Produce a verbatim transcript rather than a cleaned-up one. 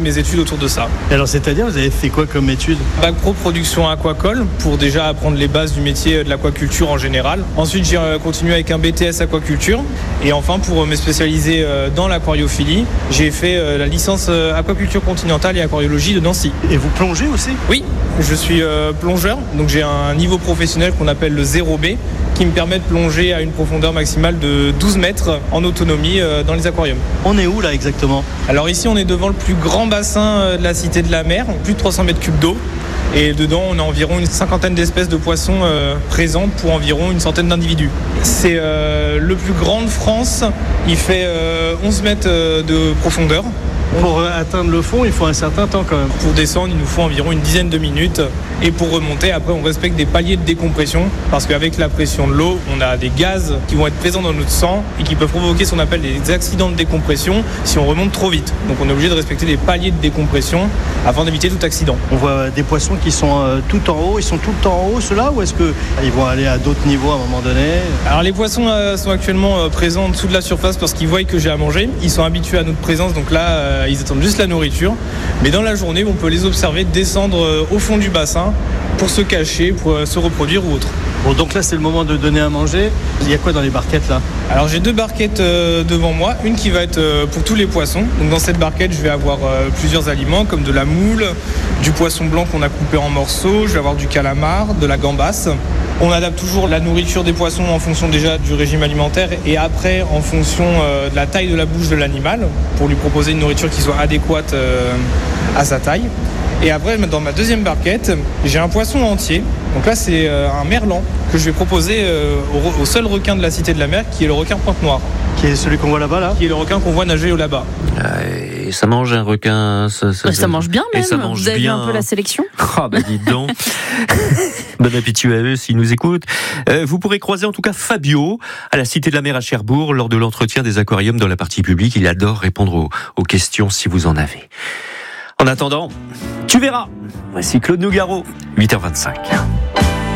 mes études autour de ça. Et alors, c'est-à-dire, vous avez fait quoi comme études ? Bac pro production aquacole pour déjà apprendre les bases du métier de l'aquaculture en général. Ensuite, j'ai continué avec un B T S aquaculture. Et enfin, pour me spécialiser dans l'aquariophilie, j'ai fait la licence aquaculture continentale et aquariologie de Nancy. Et vous plongez aussi ? Oui, je suis plongeur. Donc j'ai un niveau professionnel qu'on appelle le zéro B qui me permet de plonger à une profondeur maximale de douze mètres en autonomie dans les aquariums. On est où là exactement ? Alors ici, on est devant le plus grand bassin de la Cité de la Mer, plus de trois cents mètres cubes d'eau. Et dedans, on a environ une cinquantaine d'espèces de poissons euh, présentes pour environ une centaine d'individus. C'est euh, le plus grand de France. Il fait euh, onze mètres de profondeur. Pour atteindre le fond, il faut un certain temps quand même. Pour descendre, il nous faut environ une dizaine de minutes. Et pour remonter, après, on respecte des paliers de décompression. Parce qu'avec la pression de l'eau, on a des gaz qui vont être présents dans notre sang et qui peuvent provoquer ce qu'on appelle des accidents de décompression si on remonte trop vite. Donc on est obligé de respecter des paliers de décompression afin d'éviter tout accident. On voit des poissons qui sont euh, tout en haut. Ils sont tout le temps en haut, ceux-là, ou est-ce qu'ils vont aller à d'autres niveaux à un moment donné ? Alors les poissons euh, sont actuellement euh, présents en dessous de la surface parce qu'ils voient que j'ai à manger. Ils sont habitués à notre présence, donc là, euh, ils attendent juste la nourriture. Mais dans la journée, on peut les observer descendre euh, au fond du bassin pour se cacher, pour euh, se reproduire ou autre. Bon, donc là, c'est le moment de donner à manger. Il y a quoi dans les barquettes là ? Alors j'ai deux barquettes euh, devant moi, une qui va être euh, pour tous les poissons. Donc dans cette barquette, je vais avoir euh, plusieurs aliments comme de la moule, du poisson blanc qu'on a coupé en morceaux, je vais avoir du calamar, de la gambasse. On adapte toujours la nourriture des poissons en fonction déjà du régime alimentaire et après en fonction euh, de la taille de la bouche de l'animal pour lui proposer une nourriture qui soit adéquate euh, à sa taille. Et après, dans ma deuxième barquette, j'ai un poisson entier. Donc là, c'est euh, un merlan que je vais proposer euh, au, au seul requin de la Cité de la Mer, qui est le requin pointe-noire. Qui est celui qu'on voit là-bas, là ? Qui est le requin qu'on voit nager là-bas. Et ça mange un requin. Ça, ça, ça, ça mange bien même. Ça mange Vous avez bien. vu un peu la sélection ? Ah bah dites donc. Bon appétit à eux s'ils nous écoutent. Euh, vous pourrez croiser en tout cas Fabio à la Cité de la Mer à Cherbourg lors de l'entretien des aquariums dans la partie publique. Il adore répondre aux, aux questions si vous en avez. En attendant, tu verras. Voici Claude Nougaro, huit heures vingt-cinq.